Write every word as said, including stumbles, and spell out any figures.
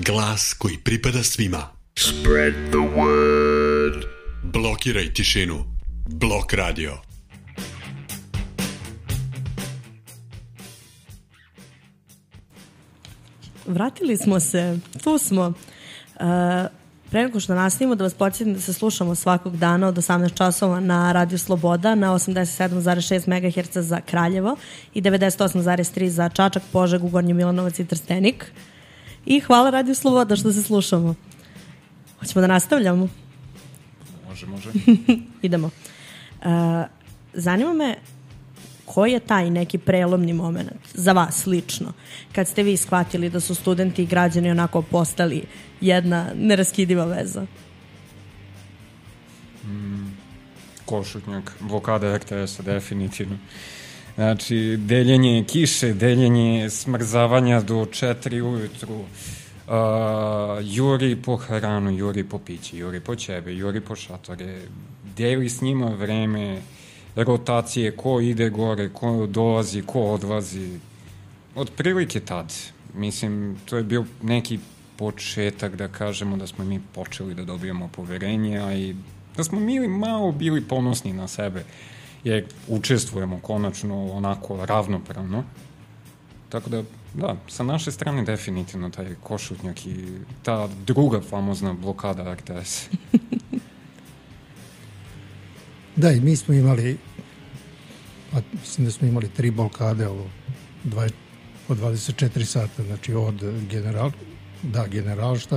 Glas koji pripada svima. Spread the word. Blokiraj tišinu. Blok radio. Vratili smo se, tu smo. Uh, pre nego što nastavimo, da vas podsjetim da se slušamo svakog dana od osamnaest časova na Radio Sloboda na osamdeset sedam zarez šest megaherca za Kraljevo i devedeset osam zarez tri za Čačak, Požegu, Gornji Milanovac i Trstenik. I hvala Radio Sloboda što se slušamo. Hoćemo da nastavljamo? Može, može. Idemo. Uh, zanima me koji je taj neki prelomni moment za vas lično, kad ste vi shvatili da su studenti i građani onako postali jedna neraskidiva veza? Mm, Košutnjak, blokada er te es-a, definitivno. Znači, deljenje kiše, deljenje smrzavanja do četiri ujutru, uh, juri po hranu, juri po pići, juri po ćebe, juri po šatore, deli s njima vreme, rotacije, ko ide gore, ko dolazi, ko odlazi. Od prilike tad. Mislim, to je bio neki početak, da kažemo, da smo mi počeli da dobijamo poverenje, a i da smo mi malo bili ponosni na sebe, jer učestvujemo konačno onako ravnopravno. Tako da, da, sa naše strane definitivno taj Košutnjak i ta druga famozna blokada er te es. Da, i mi smo imali, a mislim da smo imali tri blokade ovo, dva, po dvadeset četiri sata, znači od general, da, generalštab,